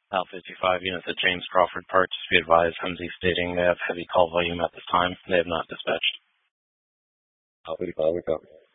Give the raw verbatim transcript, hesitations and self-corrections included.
Alpha two five units at James Crawford Park. Just be advised, Hunzi stating they have heavy call volume at this time. They have not dispatched. Alpha two five, we copy.